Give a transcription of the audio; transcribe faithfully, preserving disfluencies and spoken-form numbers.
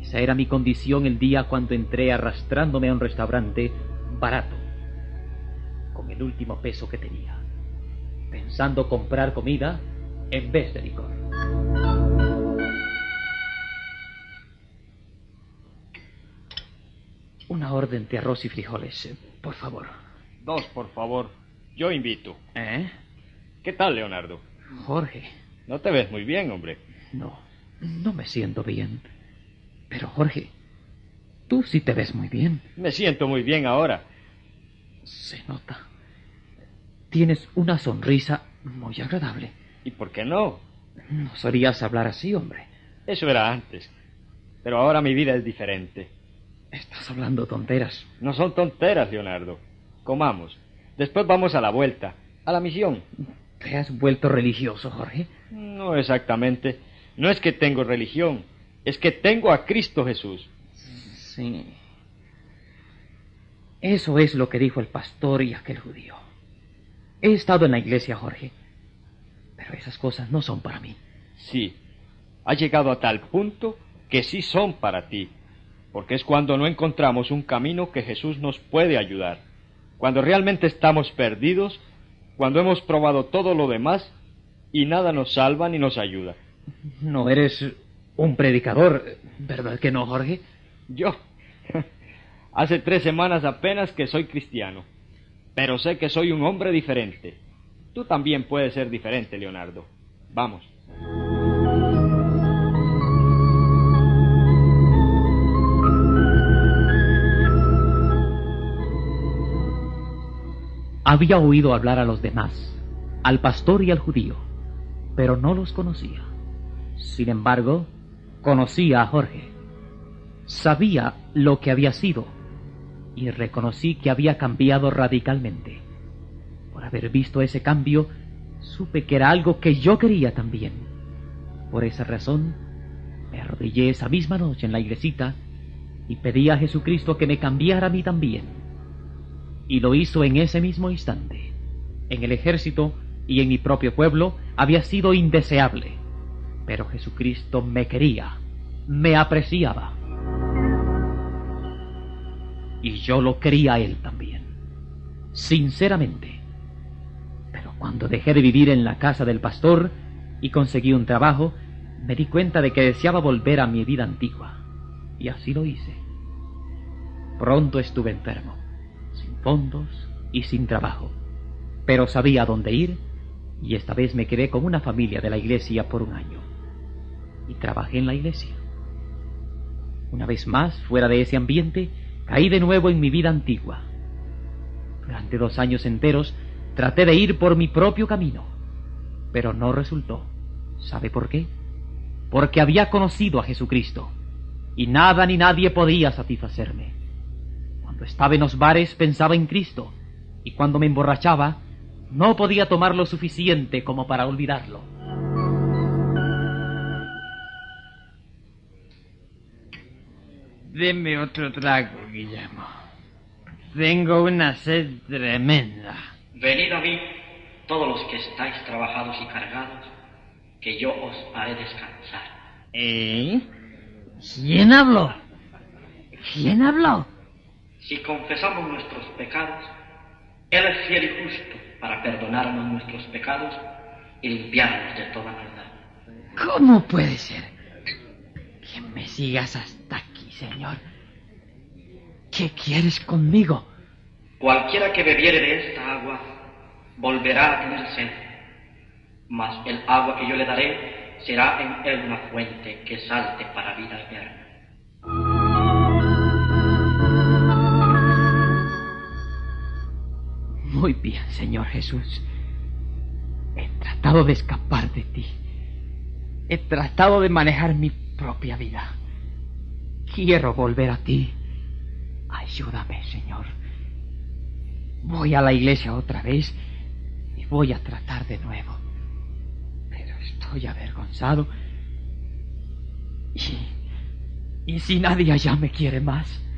Esa era mi condición el día cuando entré arrastrándome a un restaurante barato, con el último peso que tenía, pensando comprar comida en vez de licor. Una orden de arroz y frijoles, eh, por favor. Dos, por favor. Yo invito. ¿Eh? ¿Qué tal, Leonardo? Jorge. No te ves muy bien, hombre. No, no me siento bien. Pero, Jorge, tú sí te ves muy bien. Me siento muy bien ahora. Se nota. Tienes una sonrisa muy agradable. ¿Y por qué no? No solías hablar así, hombre. Eso era antes. Pero ahora mi vida es diferente. Estás hablando tonteras. No son tonteras, Leonardo. Comamos. Después vamos a la vuelta, a la misión. ¿Te has vuelto religioso, Jorge? No exactamente. No es que tengo religión. Es que tengo a Cristo Jesús. Sí. Eso es lo que dijo el pastor y aquel judío. He estado en la iglesia, Jorge, pero esas cosas no son para mí. Sí. Ha llegado a tal punto que sí son para ti. Porque es cuando no encontramos un camino que Jesús nos puede ayudar. Cuando realmente estamos perdidos, cuando hemos probado todo lo demás y nada nos salva ni nos ayuda. No eres un predicador, ¿verdad que no, Jorge? Yo. Hace tres semanas apenas que soy cristiano. Pero sé que soy un hombre diferente. Tú también puedes ser diferente, Leonardo. Vamos. Había oído hablar a los demás, al pastor y al judío, pero no los conocía. Sin embargo, conocía a Jorge. Sabía lo que había sido y reconocí que había cambiado radicalmente. Por haber visto ese cambio, supe que era algo que yo quería también. Por esa razón, me arrodillé esa misma noche en la iglesita y pedí a Jesucristo que me cambiara a mí también. Y lo hizo en ese mismo instante. En el ejército y en mi propio pueblo había sido indeseable, pero Jesucristo me quería, me apreciaba. Y yo lo quería a él también, sinceramente. Pero cuando dejé de vivir en la casa del pastor y conseguí un trabajo, me di cuenta de que deseaba volver a mi vida antigua. Y así lo hice. Pronto estuve enfermo, sin fondos y sin trabajo, pero sabía a dónde ir, y esta vez me quedé con una familia de la iglesia por un año, y trabajé en la iglesia. Una vez más, fuera de ese ambiente, caí de nuevo en mi vida antigua. Durante dos años enteros traté de ir por mi propio camino, pero no resultó. ¿Sabe por qué? Porque había conocido a Jesucristo, y nada ni nadie podía satisfacerme. Cuando estaba en los bares pensaba en Cristo, y cuando me emborrachaba no podía tomar lo suficiente como para olvidarlo. Deme otro trago, Guillermo. Tengo una sed tremenda. Venid a mí, todos los que estáis trabajados y cargados, que yo os haré descansar. ¿Eh? ¿Quién habló? ¿Quién habló? Si confesamos nuestros pecados, Él es fiel y justo para perdonarnos nuestros pecados y limpiarnos de toda maldad. ¿Cómo puede ser que me sigas hasta aquí, Señor? ¿Qué quieres conmigo? Cualquiera que bebiere de esta agua volverá a tener sed, mas el agua que yo le daré será en él una fuente que salte para vida eterna. Muy bien, Señor Jesús. He tratado de escapar de ti. He tratado de manejar mi propia vida. Quiero volver a ti. Ayúdame, Señor. Voy a la iglesia otra vez y voy a tratar de nuevo. Pero estoy avergonzado. Y, y si nadie allá me quiere más.